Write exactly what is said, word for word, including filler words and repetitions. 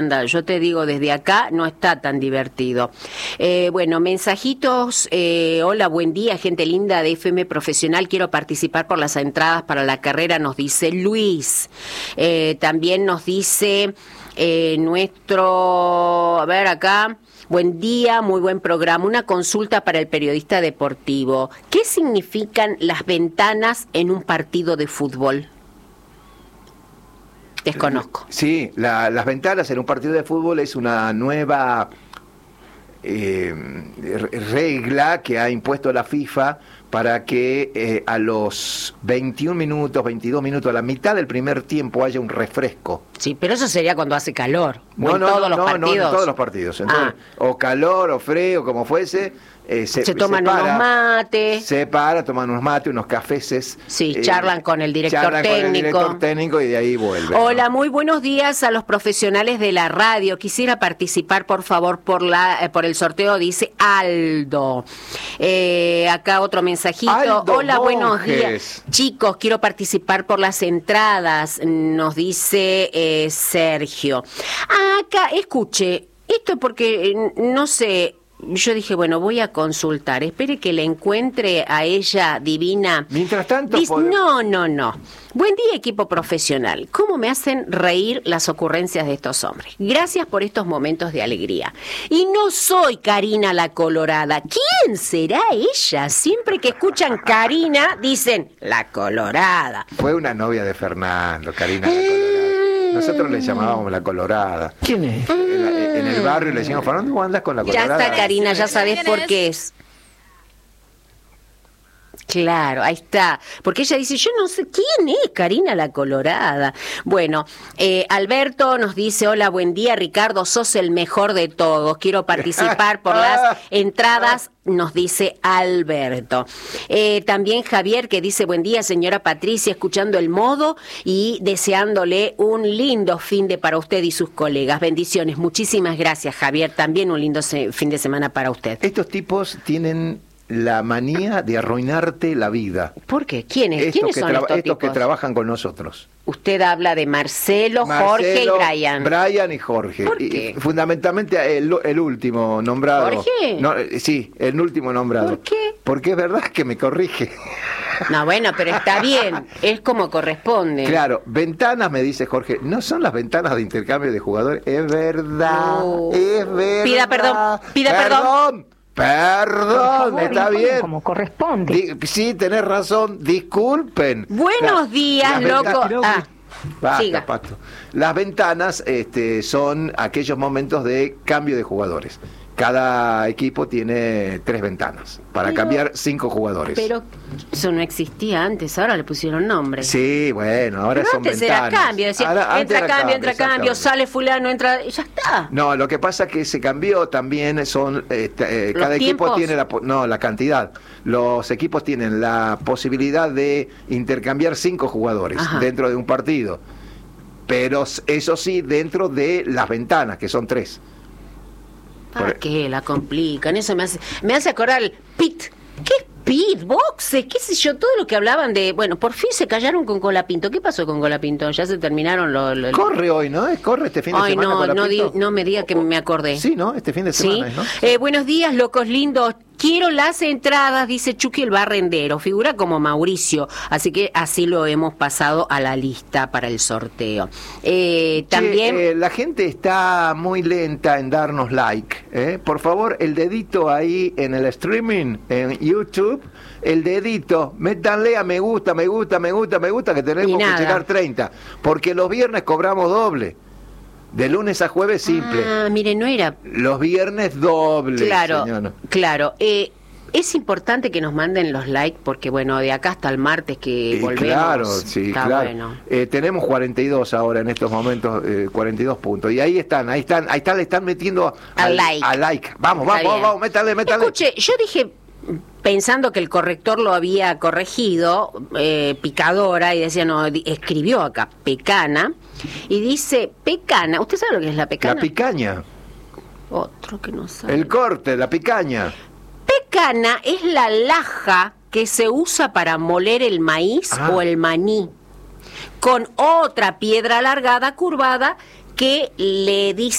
Yo te digo, desde acá no está tan divertido. Eh, bueno, mensajitos. Eh, hola, buen día, gente linda de F M Profesional. Quiero participar por las entradas para la carrera, nos dice Luis. Eh, también nos dice eh, nuestro... A ver, acá... Buen día, muy buen programa. Una consulta para el periodista deportivo. ¿Qué significan las ventanas en un partido de fútbol? Desconozco. Sí, la, las ventanas en un partido de fútbol es una nueva eh, regla que ha impuesto la FIFA para que eh, a los veintiún minutos, veintidós minutos, a la mitad del primer tiempo haya un refresco. Sí, pero eso sería cuando hace calor. No, en no, todos no, los no, partidos. no, en todos los partidos. Entonces, ah. O calor, o frío, como fuese. Eh, se, se toman se para, unos mates. Se para, toman unos mates, unos cafeces. Sí, eh, charlan con el director charlan técnico. Con el director técnico y de ahí vuelven. Hola, muy buenos días a los profesionales de la radio. Quisiera participar, por favor, por la eh, por el sorteo, dice Aldo. Eh, acá otro mensajito. Aldo Hola, Monjes. Buenos días. Chicos, quiero participar por las entradas, nos dice eh, Sergio. Acá, escuche, esto porque, eh, no sé... Yo dije, bueno, voy a consultar. Espere que le encuentre a ella divina. Mientras tanto... Dice, podemos... No, no, no. Buen día, equipo profesional. ¿Cómo me hacen reír las ocurrencias de estos hombres? Gracias por estos momentos de alegría. Y no soy Karina la Colorada. ¿Quién será ella? Siempre que escuchan Karina, dicen, la Colorada. Fue una novia de Fernando, Karina la Colorada. Nosotros le llamábamos la Colorada. ¿Quién es? En, la, en el barrio le decíamos, Fernando, ¿cómo andas con la Colorada? Ya está, Karina, ya sabés por qué es. Claro, ahí está. Porque ella dice, yo no sé quién es Karina la Colorada. Bueno, eh, Alberto nos dice, hola, buen día, Ricardo, sos el mejor de todos. Quiero participar por las entradas, nos dice Alberto. Eh, también Javier que dice, buen día, señora Patricia, escuchando el modo y deseándole un lindo fin de para usted y sus colegas. Bendiciones. Muchísimas gracias, Javier. También un lindo se- fin de semana para usted. Estos tipos tienen la manía de arruinarte la vida. ¿Por qué? ¿Quiénes? Estos ¿Quiénes que son tra- estos estos que tipos? trabajan con nosotros. Usted habla de Marcelo, Marcelo, Jorge y Brian. Brian y Jorge. ¿Por Y, qué? fundamentalmente el, el último nombrado. ¿Jorge? No, eh, sí, el último nombrado. ¿Por qué? Porque es verdad que me corrige. No, bueno, pero está bien. Es como corresponde. Claro, ventanas, me dice Jorge, no son las ventanas de intercambio de jugadores. Es verdad, No. es verdad. Pida perdón, pida perdón. Perdón, favor, está informe bien. como corresponde. Di- sí, tenés razón, disculpen. Buenos La- días, las loco. ventanas- Ah, Basta, siga. Pato. Las ventanas este, son aquellos momentos de cambio de jugadores. Cada equipo tiene tres ventanas para Pero- cambiar cinco jugadores. Pero eso no existía antes, ahora le pusieron nombre. Sí, bueno, ahora Pero son antes ventanas. era cambio, decía, Ahora- antes entra era cambio, entra cambio, exactamente. sale fulano, entra, y ya está. No, lo que pasa es que se cambió también, son eh, t- eh, ¿Los cada equipo tiempos? tiene la po- no, la cantidad. Los equipos tienen la posibilidad de intercambiar cinco jugadores Ajá. dentro de un partido. Pero s- eso sí, dentro de las ventanas, que son tres. ¿Para qué la complican? Eso me hace, me hace acordar el pit. ¿Qué es pit? Boxe, qué sé yo, todo lo que hablaban de... Bueno, por fin se callaron con Colapinto. ¿Qué pasó con Colapinto? Ya se terminaron los... Lo, Corre hoy, ¿no? Corre este fin de Ay, semana. no, con la no, di- Pinto. no me diga que me acordé. Sí, ¿no? Este fin de ¿Sí? semana, ¿no? Eh, buenos días, locos lindos. Quiero las entradas, dice Chucky el barrendero. Figura como Mauricio, así que así lo hemos pasado a la lista para el sorteo. Eh, también... Che, eh, la gente está muy lenta en darnos like. ¿eh? Por favor, el dedito ahí en el streaming, en YouTube, el dedito, métanle a me gusta, me gusta, me gusta, me gusta, que Y tenemos que nada. llegar treinta. Porque los viernes cobramos doble. De lunes a jueves simple. Ah, mire, no era... Los viernes doble. Claro, señora. claro. Eh, es importante que nos manden los likes porque, bueno, de acá hasta el martes que Y volvemos. claro, sí, está claro. bueno. Eh, tenemos cuarenta y dos ahora en estos momentos, eh, cuarenta y dos puntos. Y ahí están, ahí están, ahí están, le están metiendo Al like. al like. Vamos, Está vamos, vamos, bien. vamos, métale, métale. Escuche, yo dije, pensando que el corrector lo había corregido, eh, picadora, y decía, no, di- escribió acá, pecana, y dice, pecana, ¿usted sabe lo que es la pecana? La picaña, Otro que no sabe. el corte, la picaña. Pecana es la laja que se usa para moler el maíz Ah. o el maní, con otra piedra alargada, curvada, que le dice